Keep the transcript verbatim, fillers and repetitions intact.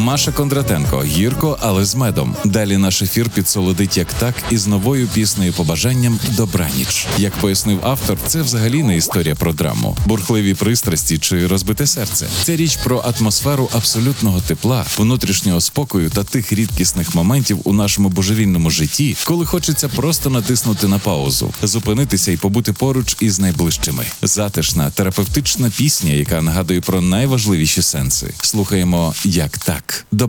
Маша Кондратенко «Гірко, але з медом». Далі наш ефір підсолодить як так із новою піснею побажанням «Добраніч». Як пояснив автор, це взагалі не історія про драму, бурхливі пристрасті чи розбите серце. Це річ про атмосферу абсолютного тепла, внутрішнього спокою та тих рідкісних моментів у нашому божевільному житті, коли хочеться просто натиснути на паузу, зупинитися і побути поруч із найближчими. Затишна, терапевтична пісня, яка нагадує про найважливіші сенси. Слухаємо «Як так».